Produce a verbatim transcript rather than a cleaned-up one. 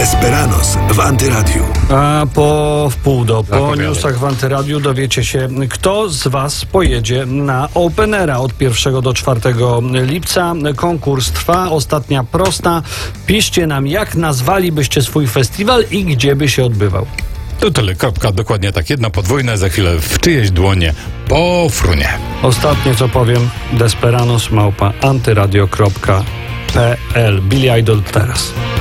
Desperados w Antyradiu. A po wpół do, po Zapowiadaj. newsach w Antyradiu dowiecie się, kto z was pojedzie na Openera od pierwszego do czwartego lipca. Konkurs trwa, ostatnia prosta. Piszcie nam, jak nazwalibyście swój festiwal i gdzie by się odbywał. To tyle, kropka, dokładnie tak. Jedna podwójna, za chwilę w czyjeś dłonie pofrunie. Ostatnie co powiem, desperanos małpa antyradio kropka p l. Billy Idol teraz.